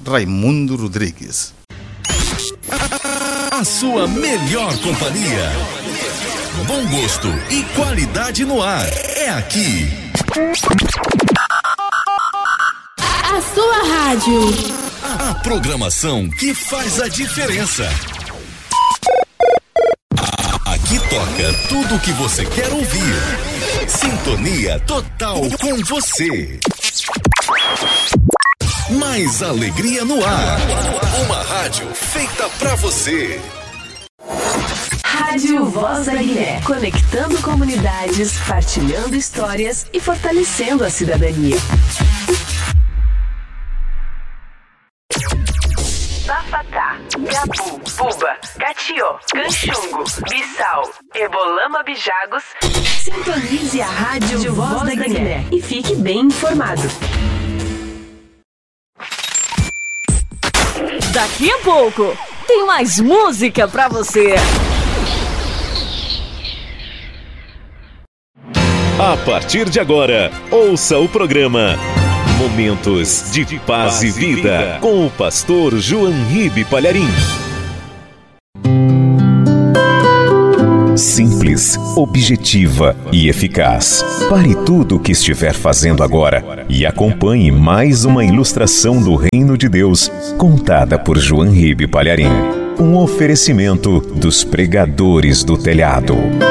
Raimundo Rodrigues. A sua melhor companhia. Bom gosto e qualidade no ar. É aqui. A sua rádio. A programação que faz a diferença. Aqui toca tudo o que você quer ouvir. Sintonia total com você. Mais alegria no ar. Uma rádio feita pra você. Rádio Voz da Guiné. Conectando comunidades, partilhando histórias e fortalecendo a cidadania. Bafatá, Gabu, Buba, Catió, Canchungo, Bissau, Ebolama, Bijagos. Sintonize a Rádio Voz da Guiné e fique bem informado. Daqui a pouco tem mais música pra você. A partir de agora, ouça o programa Momentos de Paz e Vida com o pastor João Ribe Palharim. Simples, objetiva e eficaz. Pare tudo o que estiver fazendo agora e acompanhe mais uma ilustração do Reino de Deus, contada por João Ribe Palharim. Um oferecimento dos pregadores do telhado.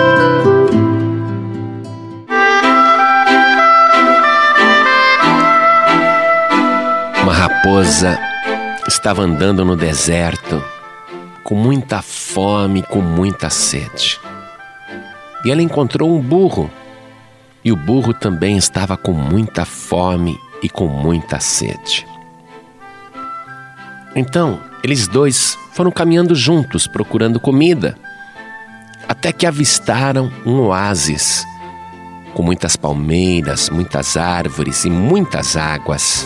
Uma raposa estava andando no deserto, com muita fome, com muita sede. E ela encontrou um burro, e o burro também estava com muita fome e com muita sede. Então, eles dois foram caminhando juntos, procurando comida, até que avistaram um oásis, com muitas palmeiras, muitas árvores e muitas águas.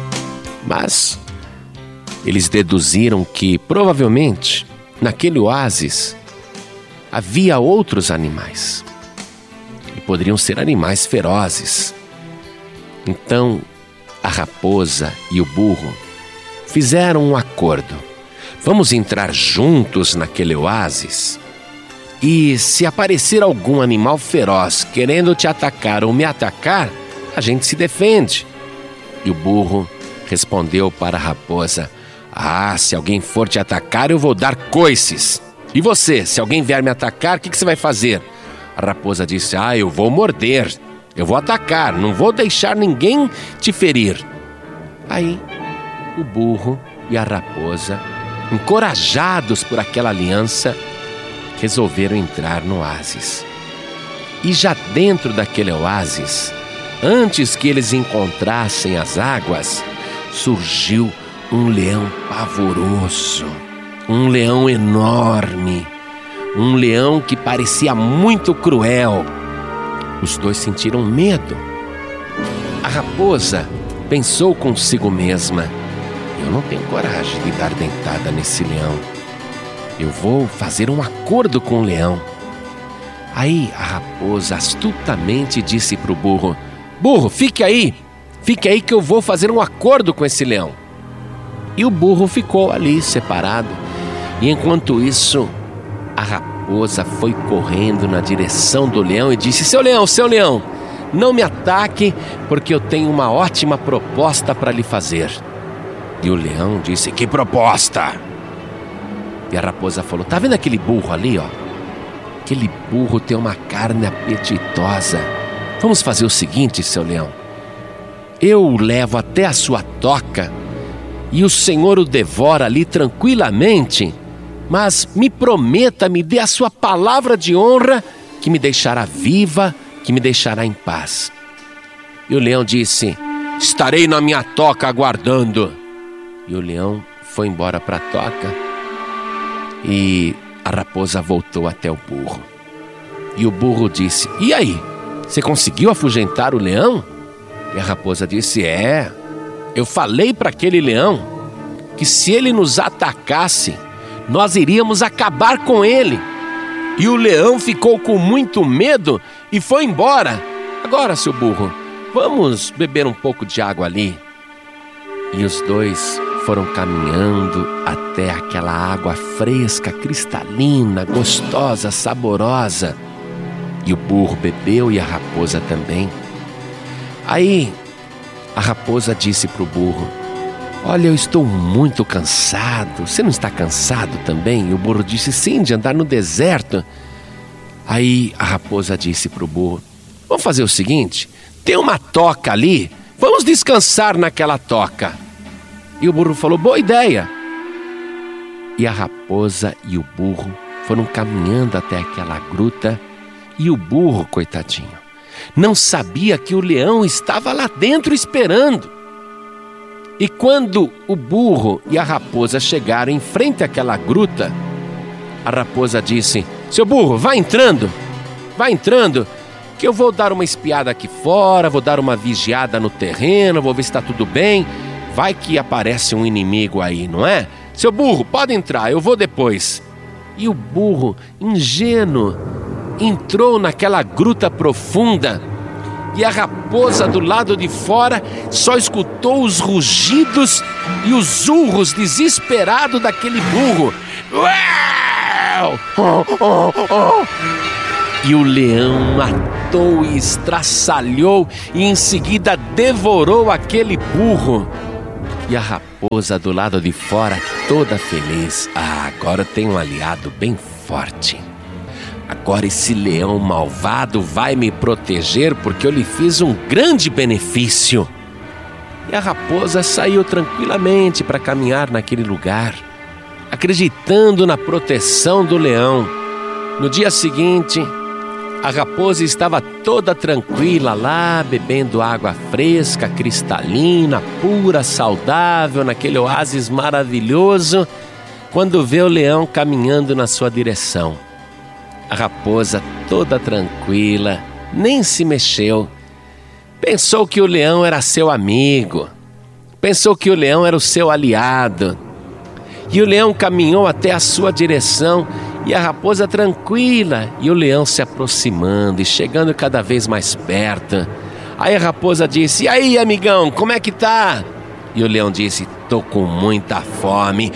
Mas eles deduziram que, provavelmente, naquele oásis havia outros animais. E poderiam ser animais ferozes. Então, a raposa e o burro fizeram um acordo. Vamos entrar juntos naquele oásis? E se aparecer algum animal feroz querendo te atacar ou me atacar, a gente se defende. E o burro respondeu para a raposa: se alguém for te atacar, eu vou dar coices. E você, se alguém vier me atacar, o que você vai fazer? A raposa disse: eu vou morder, eu vou atacar, não vou deixar ninguém te ferir. Aí, o burro e a raposa, encorajados por aquela aliança, resolveram entrar no oásis. E já dentro daquele oásis, antes que eles encontrassem as águas, surgiu um leão pavoroso, um leão enorme, um leão que parecia muito cruel. Os dois sentiram medo. A raposa pensou consigo mesma: eu não tenho coragem de dar dentada nesse leão. Eu vou fazer um acordo com o leão. Aí a raposa astutamente disse para o burro: burro, fique aí que eu vou fazer um acordo com esse leão. E o burro ficou ali separado. E enquanto isso, a raposa foi correndo na direção do leão e disse: seu leão, não me ataque, porque eu tenho uma ótima proposta para lhe fazer. E o leão disse: que proposta? E a raposa falou: tá vendo aquele burro ali, ó? Aquele burro tem uma carne apetitosa. Vamos fazer o seguinte, seu leão. Eu o levo até a sua toca e o Senhor o devora ali tranquilamente, mas me prometa, me dê a sua palavra de honra que me deixará viva, que me deixará em paz. E o leão disse: estarei na minha toca aguardando. E o leão foi embora para a toca e a raposa voltou até o burro. E o burro disse: e aí, você conseguiu afugentar o leão? E a raposa disse: eu falei para aquele leão que se ele nos atacasse, nós iríamos acabar com ele. E o leão ficou com muito medo e foi embora. Agora, seu burro, vamos beber um pouco de água ali. E os dois foram caminhando até aquela água fresca, cristalina, gostosa, saborosa. E o burro bebeu e a raposa também. Aí a raposa disse para o burro: olha, eu estou muito cansado. Você não está cansado também? E o burro disse: sim, de andar no deserto. Aí a raposa disse para o burro: vamos fazer o seguinte, tem uma toca ali, vamos descansar naquela toca. E o burro falou: boa ideia. E a raposa e o burro foram caminhando até aquela gruta. E o burro, coitadinho, não sabia que o leão estava lá dentro esperando. E quando o burro e a raposa chegaram em frente àquela gruta, a raposa disse: seu burro, vai entrando, que eu vou dar uma espiada aqui fora, vou dar uma vigiada no terreno, vou ver se está tudo bem. Vai que aparece um inimigo aí, não é? Seu burro, pode entrar, eu vou depois. E o burro, ingênuo, entrou naquela gruta profunda. E a raposa do lado de fora só escutou os rugidos e os urros desesperados daquele burro. E o leão matou e estraçalhou e em seguida devorou aquele burro. E a raposa do lado de fora toda feliz. Agora tem um aliado bem forte. Agora esse leão malvado vai me proteger porque eu lhe fiz um grande benefício. E a raposa saiu tranquilamente para caminhar naquele lugar, acreditando na proteção do leão. No dia seguinte, a raposa estava toda tranquila lá, bebendo água fresca, cristalina, pura, saudável, naquele oásis maravilhoso, quando vê o leão caminhando na sua direção. A raposa, toda tranquila, nem se mexeu. Pensou que o leão era seu amigo. Pensou que o leão era o seu aliado. E o leão caminhou até a sua direção e a raposa tranquila. E o leão se aproximando e chegando cada vez mais perto. Aí a raposa disse: e aí, amigão, como é que tá? E o leão disse: tô com muita fome.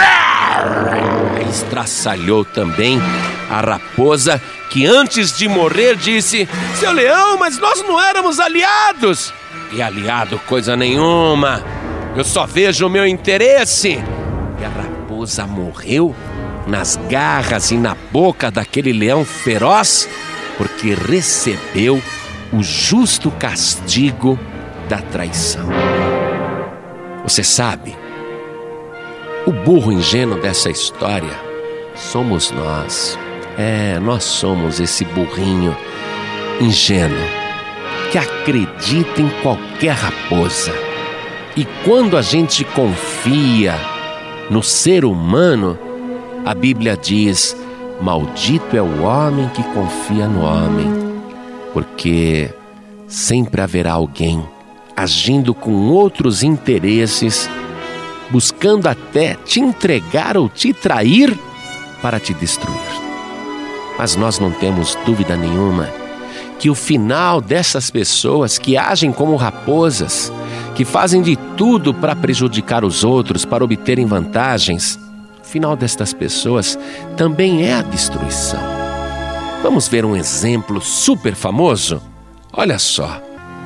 Estraçalhou também a raposa, que antes de morrer disse: seu leão, mas nós não éramos aliados. E aliado coisa nenhuma, eu só vejo o meu interesse. E a raposa morreu nas garras e na boca daquele leão feroz, porque recebeu o justo castigo da traição. Você sabe, o burro ingênuo dessa história somos nós. Nós somos esse burrinho ingênuo que acredita em qualquer raposa. E quando a gente confia no ser humano, a Bíblia diz: maldito é o homem que confia no homem, porque sempre haverá alguém agindo com outros interesses, buscando até te entregar ou te trair para te destruir. Mas nós não temos dúvida nenhuma que o final dessas pessoas que agem como raposas, que fazem de tudo para prejudicar os outros, para obterem vantagens, o final destas pessoas também é a destruição. Vamos ver um exemplo super famoso? Olha só.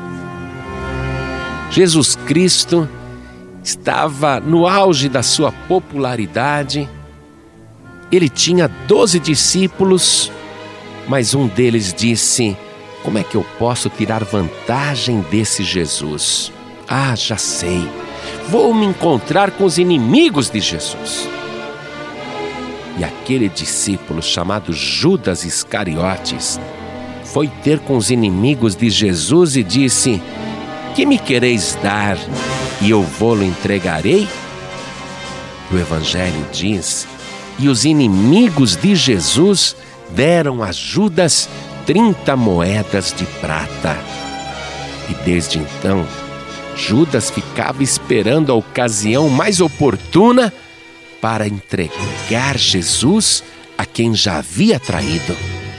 Jesus Cristo estava no auge da sua popularidade. Ele tinha 12 discípulos, mas um deles disse: como é que eu posso tirar vantagem desse Jesus? Já sei, vou me encontrar com os inimigos de Jesus. E aquele discípulo chamado Judas Iscariotes foi ter com os inimigos de Jesus e disse: que me quereis dar e eu vou-lo entregarei? O Evangelho diz: e os inimigos de Jesus deram a Judas 30 moedas de prata. E desde então, Judas ficava esperando a ocasião mais oportuna para entregar Jesus a quem já havia traído.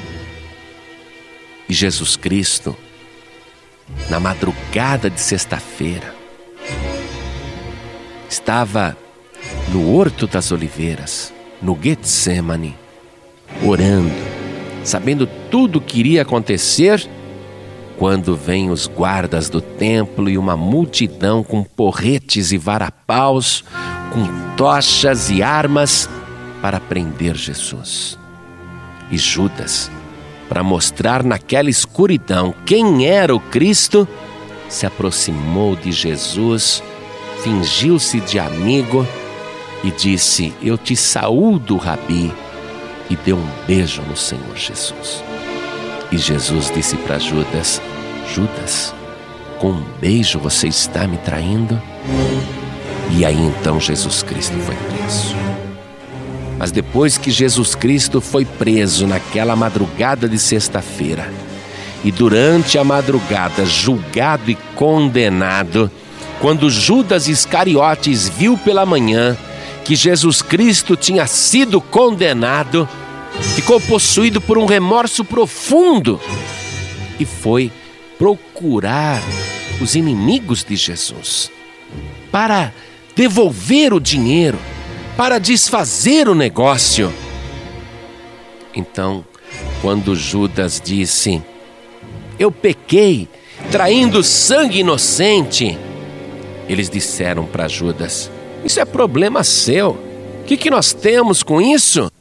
E Jesus Cristo, na madrugada de sexta-feira, estava no Horto das Oliveiras, no Getsemane, orando, sabendo tudo o que iria acontecer, quando vêm os guardas do templo e uma multidão com porretes e varapaus, com tochas e armas para prender Jesus. E Judas, para mostrar naquela escuridão quem era o Cristo, se aproximou de Jesus, fingiu-se de amigo e disse: eu te saúdo, Rabi, e deu um beijo no Senhor Jesus. E Jesus disse para Judas: Judas, com um beijo você está me traindo? E aí então Jesus Cristo foi preso. Mas depois que Jesus Cristo foi preso naquela madrugada de sexta-feira, e durante a madrugada julgado e condenado, quando Judas Iscariotes viu pela manhã que Jesus Cristo tinha sido condenado, ficou possuído por um remorso profundo e foi procurar os inimigos de Jesus para devolver o dinheiro, para desfazer o negócio. Então, quando Judas disse: eu pequei, traindo sangue inocente, eles disseram para Judas: isso é problema seu, o que nós temos com isso?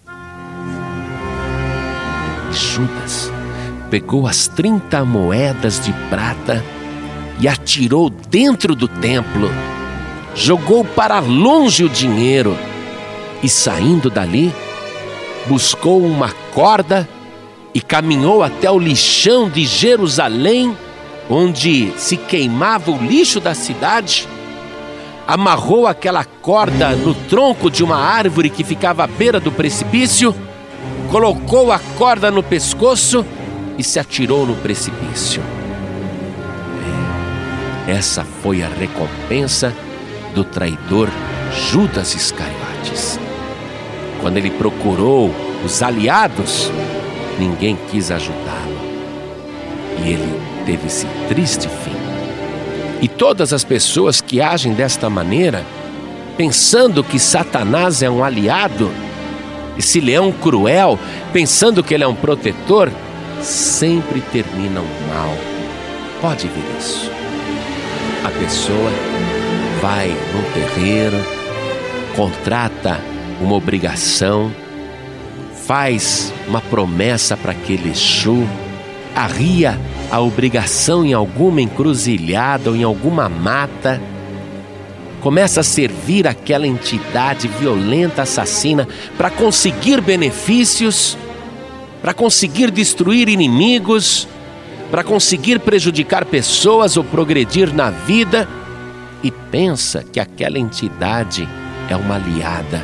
Judas pegou as 30 moedas de prata e atirou dentro do templo, jogou para longe o dinheiro e, saindo dali, buscou uma corda e caminhou até o lixão de Jerusalém, onde se queimava o lixo da cidade, amarrou aquela corda no tronco de uma árvore que ficava à beira do precipício, colocou a corda no pescoço e se atirou no precipício. Essa foi a recompensa do traidor Judas Iscariotes. Quando ele procurou os aliados, ninguém quis ajudá-lo. E ele teve esse triste fim. E todas as pessoas que agem desta maneira, pensando que Satanás é um aliado, esse leão cruel, pensando que ele é um protetor, sempre terminam mal. Pode ver isso. A pessoa vai num terreiro, contrata uma obrigação, faz uma promessa para aquele Exu, arria a obrigação em alguma encruzilhada ou em alguma mata, começa a servir aquela entidade violenta, assassina, para conseguir benefícios, para conseguir destruir inimigos, para conseguir prejudicar pessoas ou progredir na vida, e pensa que aquela entidade é uma aliada.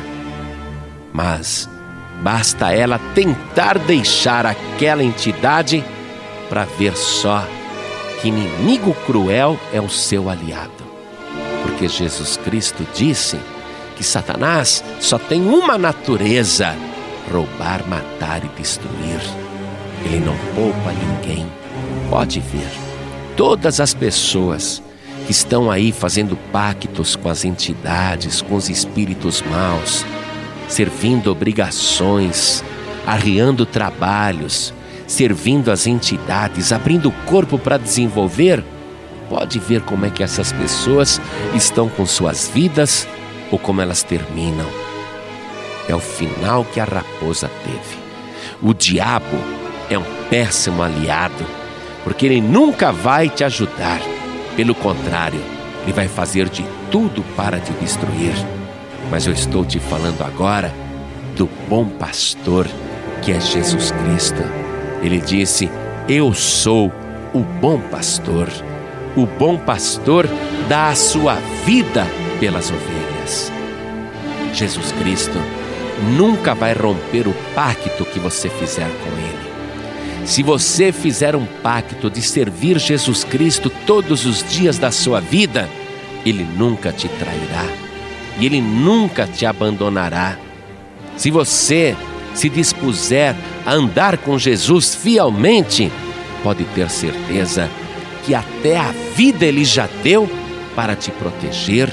Mas basta ela tentar deixar aquela entidade para ver só que inimigo cruel é o seu aliado. Porque Jesus Cristo disse que Satanás só tem uma natureza: roubar, matar e destruir. Ele não poupa ninguém. Pode ver, todas as pessoas que estão aí fazendo pactos com as entidades, com os espíritos maus, servindo obrigações, arriando trabalhos, servindo as entidades, abrindo o corpo para desenvolver, pode ver como é que essas pessoas estão com suas vidas ou como elas terminam. É o final que a raposa teve. O diabo é um péssimo aliado, porque ele nunca vai te ajudar. Pelo contrário, ele vai fazer de tudo para te destruir. Mas eu estou te falando agora do bom pastor, que é Jesus Cristo. Ele disse: eu sou o bom pastor. O bom pastor dá a sua vida pelas ovelhas. Jesus Cristo nunca vai romper o pacto que você fizer com Ele. Se você fizer um pacto de servir Jesus Cristo todos os dias da sua vida, Ele nunca te trairá e Ele nunca te abandonará. Se você se dispuser a andar com Jesus fielmente, pode ter certeza que até a vida Ele já deu para te proteger,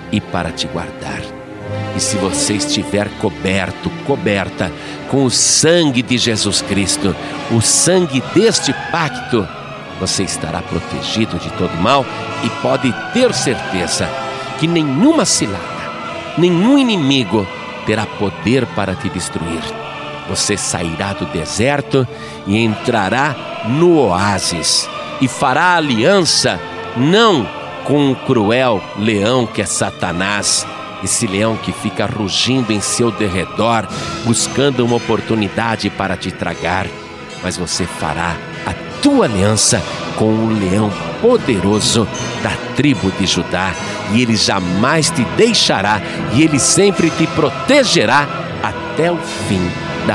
e para te guardar. E se você estiver coberta com o sangue de Jesus Cristo, o sangue deste pacto, você estará protegido de todo mal e pode ter certeza que nenhuma cilada, nenhum inimigo terá poder para te destruir. Você sairá do deserto e entrará no oásis e fará aliança não com o cruel leão que é Satanás, esse leão que fica rugindo em seu derredor, buscando uma oportunidade para te tragar, mas você fará a tua aliança com o leão poderoso da tribo de Judá, e ele jamais te deixará, e ele sempre te protegerá até o fim